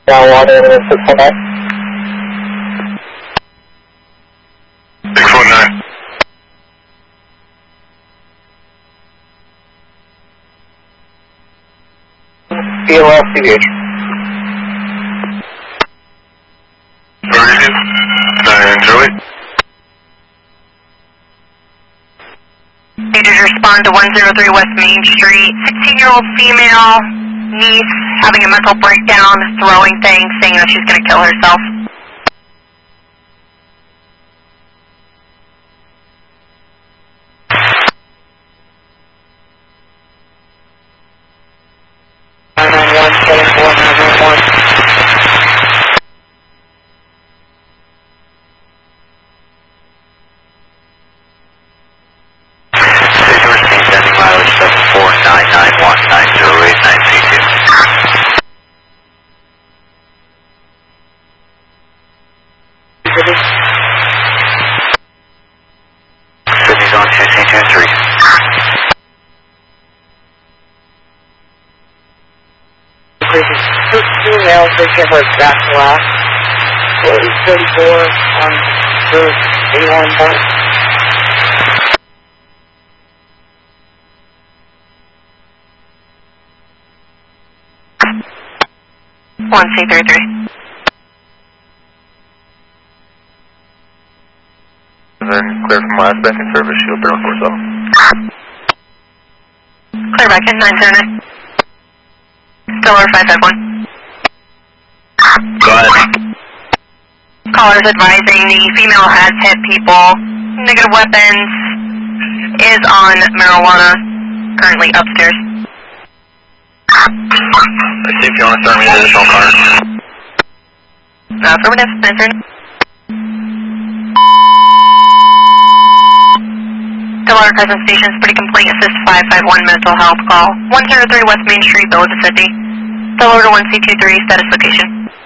Now water over 619. 619. CLS CVH. Meridian. 9 Joey. Need to respond to 103 West Main Street. 16-year-old female, niece, having a mental breakdown, throwing things, saying that she's going to kill herself. Sydney's on 2223. Two males, they get her back last. 34 on the A1 bus. One C33. And then clear from last back in service, shield 3147. Clear back in 909. Stellar 551. Go ahead. Callers advising the female has hit people, negative weapons, is on marijuana, currently upstairs. I see if you want to start me an additional car. Affirmative, 909. Stellar Crescent Station is pretty complete. Assist 551 mental health call. 103 West Main Street, Village of Sydney. Stellar to 1C23, status location.